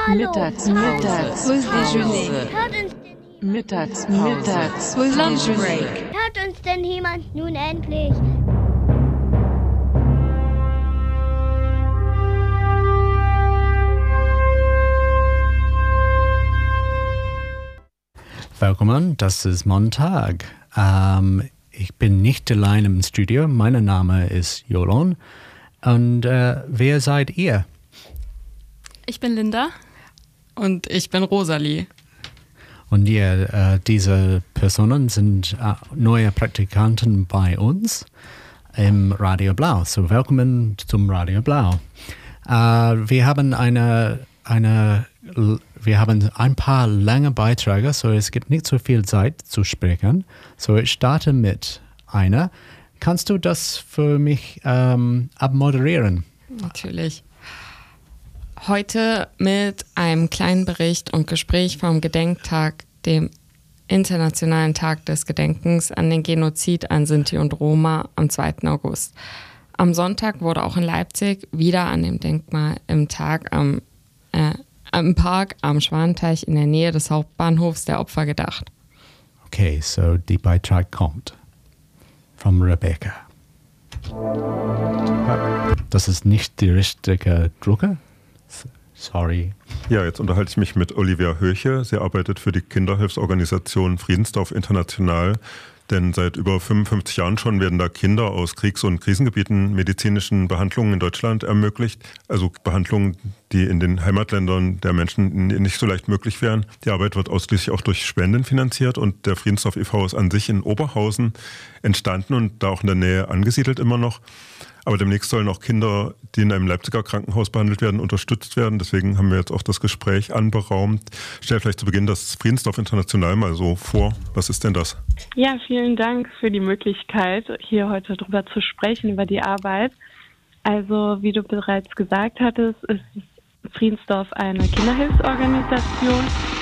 Mittagspause. Lunch break. Hört uns denn jemand nun endlich? Willkommen, das ist Montag. Ich bin nicht allein im Studio. Mein Name ist Jolon. Und wer seid ihr? Ich bin Linda. Und ich bin Rosalie. Und diese Personen sind neue Praktikanten bei uns im Radio Blau. So, willkommen zum Radio Blau. Wir haben ein paar lange Beiträge, so es gibt nicht so viel Zeit zu sprechen. So, ich starte mit einer. Kannst du das für mich abmoderieren? Natürlich. Heute mit einem kleinen Bericht und Gespräch vom Gedenktag, dem Internationalen Tag des Gedenkens an den Genozid an Sinti und Roma am 2. August. Am Sonntag wurde auch in Leipzig wieder an dem Denkmal im Park am Schwanteich in der Nähe des Hauptbahnhofs der Opfer gedacht. Okay, so die Beitrag kommt von Rebecca. Das ist nicht die richtige Drucke? Sorry. Ja, jetzt unterhalte ich mich mit Olivia Höche. Sie arbeitet für die Kinderhilfsorganisation Friedensdorf International. Denn seit über 55 Jahren schon werden da Kinder aus Kriegs- und Krisengebieten medizinischen Behandlungen in Deutschland ermöglicht. Also Behandlungen, die in den Heimatländern der Menschen nicht so leicht möglich wären. Die Arbeit wird ausschließlich auch durch Spenden finanziert und der Friedensdorf e.V. ist an sich in Oberhausen entstanden und da auch in der Nähe angesiedelt immer noch. Aber demnächst sollen auch Kinder, die in einem Leipziger Krankenhaus behandelt werden, unterstützt werden. Deswegen haben wir jetzt auch das Gespräch anberaumt. Stell vielleicht zu Beginn das Friedensdorf International mal so vor. Was ist denn das? Ja, vielen Dank für die Möglichkeit, hier heute drüber zu sprechen, über die Arbeit. Also, wie du bereits gesagt hattest, ist Friedensdorf eine Kinderhilfsorganisation